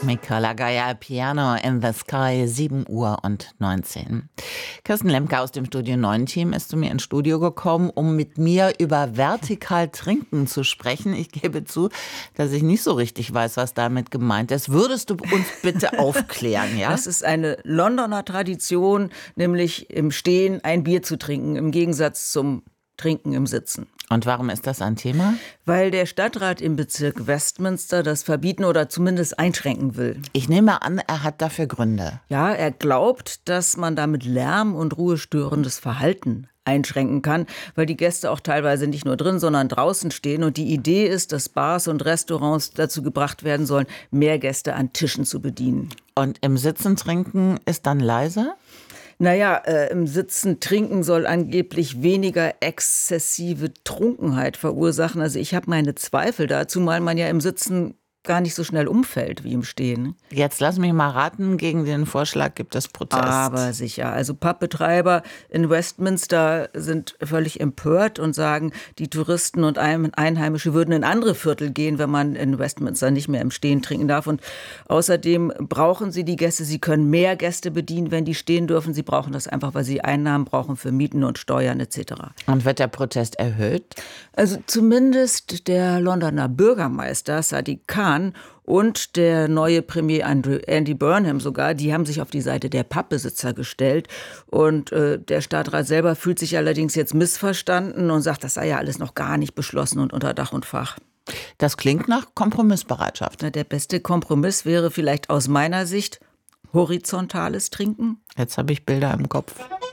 Mit Carla Geier, Piano in the Sky, 7:19 Uhr. Kirsten Lemke aus dem Studio 9 Team ist zu mir ins Studio gekommen, um mit mir über vertikal trinken zu sprechen. Ich gebe zu, dass ich nicht so richtig weiß, was damit gemeint ist. Würdest du uns bitte aufklären, ja? Das ist eine Londoner Tradition, nämlich im Stehen ein Bier zu trinken, im Gegensatz zum Trinken im Sitzen. Und warum ist das ein Thema? Weil der Stadtrat im Bezirk Westminster das verbieten oder zumindest einschränken will. Ich nehme an, er hat dafür Gründe. Ja, er glaubt, dass man damit Lärm und ruhestörendes Verhalten einschränken kann, weil die Gäste auch teilweise nicht nur drin, sondern draußen stehen. Und die Idee ist, dass Bars und Restaurants dazu gebracht werden sollen, mehr Gäste an Tischen zu bedienen. Und im Sitzen trinken ist dann leiser? Naja, im Sitzen trinken soll angeblich weniger exzessive Trunkenheit verursachen. Also ich habe meine Zweifel dazu, zumal man ja im Sitzen gar nicht so schnell umfällt wie im Stehen. Jetzt lass mich mal raten, gegen den Vorschlag gibt es Protest. Aber sicher. Also Pubbetreiber in Westminster sind völlig empört und sagen, die Touristen und Einheimische würden in andere Viertel gehen, wenn man in Westminster nicht mehr im Stehen trinken darf. Und außerdem brauchen sie die Gäste. Sie können mehr Gäste bedienen, wenn die stehen dürfen. Sie brauchen das einfach, weil sie Einnahmen brauchen für Mieten und Steuern etc. Und wird der Protest erhöht? Also zumindest der Londoner Bürgermeister Sadiq Khan und der neue Premier Andy Burnham sogar, die haben sich auf die Seite der Pubbesitzer gestellt. Und der Stadtrat selber fühlt sich allerdings jetzt missverstanden und sagt, das sei ja alles noch gar nicht beschlossen und unter Dach und Fach. Das klingt nach Kompromissbereitschaft. Na, der beste Kompromiss wäre vielleicht aus meiner Sicht horizontales Trinken. Jetzt habe ich Bilder im Kopf.